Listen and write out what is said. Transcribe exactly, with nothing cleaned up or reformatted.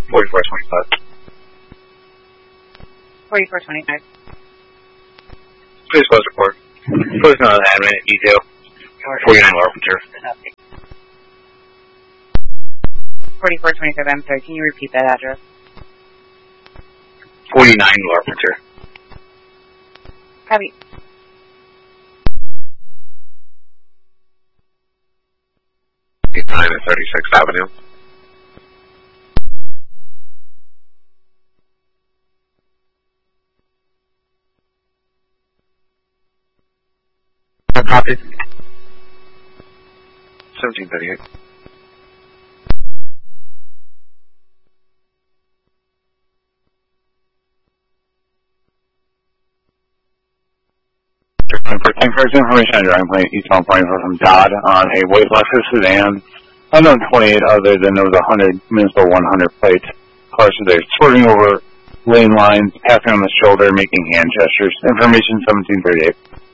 forty-four twenty-five. forty-four twenty-five. Please close report. Close on the admin detail. forty-nine Larpenteur. forty-four twenty-five, I'm sorry, can you repeat that address? forty-nine Larpenteur. Copy. Time at thirty-sixth Avenue. Copy. seventeen thirty-eight. Thanks for his information on driving plane eastbound flying from Dodd on a white Lexus sedan. Unknown twenty-eight other than there was a one hundred municipal one hundred plate. Cars today swerving over lane lines, passing on the shoulder, making hand gestures. Information seventeen thirty-eight.